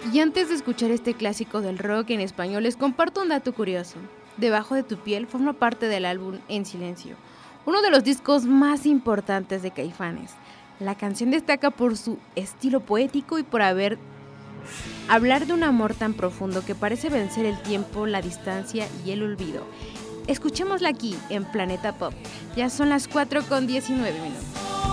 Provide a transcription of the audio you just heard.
Y antes de escuchar este clásico del rock en español, les comparto un dato curioso. Debajo de tu piel forma parte del álbum En Silencio, uno de los discos más importantes de Caifanes. La canción destaca por su estilo poético y por hablar de un amor tan profundo que parece vencer el tiempo, la distancia y el olvido. Escuchémosla aquí en Planeta Pop. Ya son las 4:19.